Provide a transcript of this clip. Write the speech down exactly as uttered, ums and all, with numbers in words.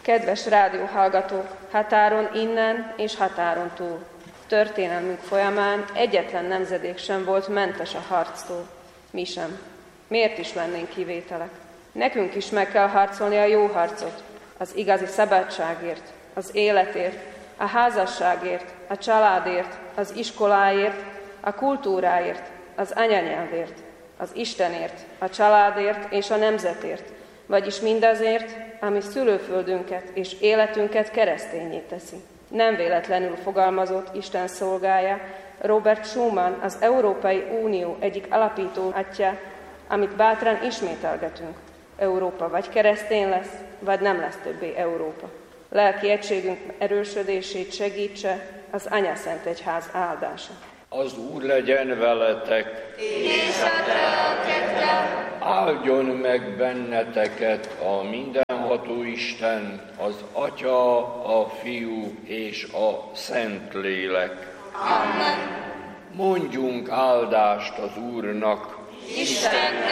Kedves rádióhallgatók, határon innen és határon túl. Történelmünk folyamán egyetlen nemzedék sem volt mentes a harctól. Mi sem. Miért is lennénk kivételek? Nekünk is meg kell harcolni a jó harcot, az igazi szabadságért, az életért, a házasságért, a családért, az iskoláért, a kultúráért, az anyanyelvért, az Istenért, a családért és a nemzetért, vagyis mindazért, ami szülőföldünket és életünket keresztényé teszi. Nem véletlenül fogalmazott Isten szolgája Robert Schuman, az Európai Unió egyik alapító atya, amit bátran ismételgetünk. Európa vagy keresztény lesz, vagy nem lesz többé Európa. Lelki egységünk erősödését segítse az Anyaszentegyház áldása. Az Úr legyen veletek, és a te lelkeddel. Áldjon meg benneteket a mindenható Isten, az Atya, a Fiú és a Szentlélek. Amen. Mondjunk áldást az Úrnak. Istennek